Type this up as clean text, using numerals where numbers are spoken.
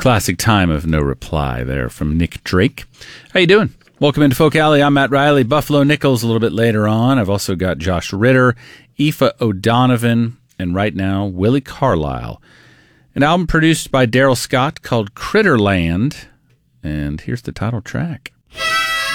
Classic Time of No Reply there from Nick Drake. How you doing? Welcome into Folk Alley. I'm Matt Riley. Buffalo Nichols a little bit later on. I've also got Josh Ritter, Aoife O'Donovan, and right now, Willie Carlisle. An album produced by Daryl Scott called Critterland. And here's the title track.